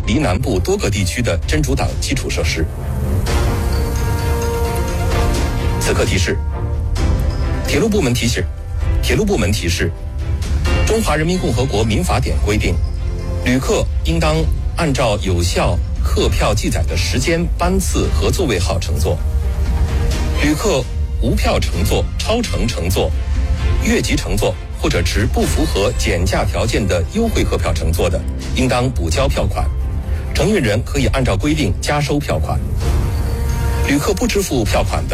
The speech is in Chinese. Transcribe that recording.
离南部多个地区的真主党基础设施。此刻提示：铁路部门提示，中华人民共和国民法典规定，旅客应当按照有效客票记载的时间、班次和座位号乘坐。旅客无票乘坐、超乘乘坐、越级乘坐或者持不符合减价条件的优惠客票乘坐的，应当补交票款，承运人可以按照规定加收票款。旅客不支付票款的，